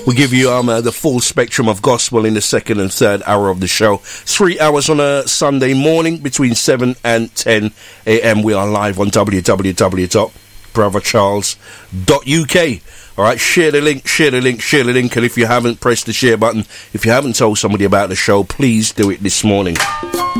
We give you the full spectrum of gospel in the second and third hour of the show. 3 hours on a Sunday morning between 7 and 10 a.m. We are live on www.brothercharles.uk. Alright, share the link, and if you haven't, press the share button. If you haven't told somebody about the show, please do it this morning.